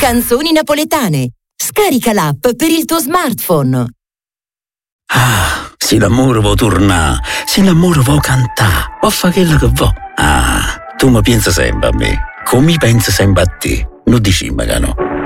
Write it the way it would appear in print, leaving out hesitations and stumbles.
Canzoni napoletane. Scarica l'app per il tuo smartphone. Ah, se l'amore vuoi tornare, se l'amore vuoi cantare, o fa quello che vuoi. Ah, tu mi pensi sempre a me, come pensi sempre a te. Non dici magari no.